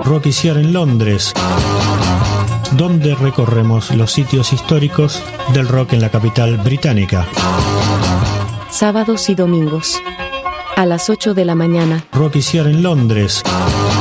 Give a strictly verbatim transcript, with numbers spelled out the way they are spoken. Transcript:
Rocketeer en Londres, donde recorremos los sitios históricos del rock en la capital británica. Sábados y domingos, a las ocho de la mañana. Rocketeer en Londres.